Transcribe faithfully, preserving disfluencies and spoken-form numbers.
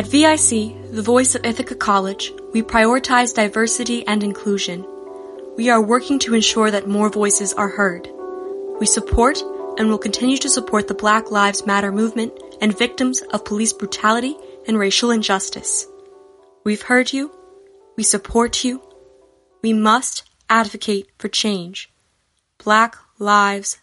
At V I C, the voice of Ithaca College, we prioritize diversity and inclusion. We are working to ensure that more voices are heard. We support and will continue to support the Black Lives Matter movement and victims of police brutality and racial injustice. We've heard you. We support you. We must advocate for change. Black Lives